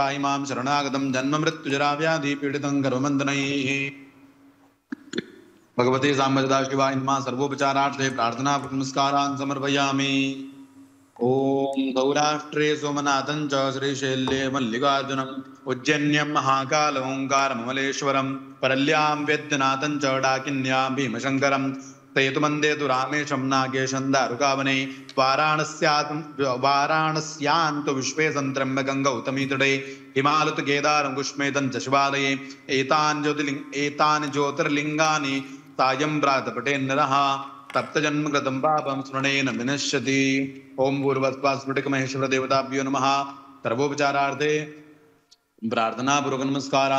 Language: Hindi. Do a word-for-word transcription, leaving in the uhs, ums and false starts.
इमां शरणागतं जन्म मृत्युजरा व्याधि पीडितं गर्भवन्दनैः भगवते साम्बजदा शिवाय नमः। सर्वोपचारार्थे प्रार्थना नमस्कारान् समर्पयामि। ओम सौराष्ट्रे सोमनाथं च श्रीशैल्ये मल्लिकार्जुनम् उज्जैन्यं महाकाल ओंकारममलेश्वरं परल्यां वेद्यनाथं च डाकिन्यां भीमशङ्करं सेतुमन्दे तु रामेशं नागेशं दारुकावने वाराणस्यात् वाराणस्यान्तु विश्वेशं त्र्यम्बकं गौतमीतटे हिमालयकेदारं कुष्मेदं च शिवालये एतानि ज्योतिर्लिङ्ग एतानि ज्योतिर्लिङ्गानि सायं प्रातपटे नरः सप्तजन्म कृतं पापं स्मरणेन विनश्यति। ओम भूर्भुवः स्फटिक महेश्वर देवताभ्यो नमः। सर्वोपचारार्थे प्रार्थना पूर्वक नमस्कार।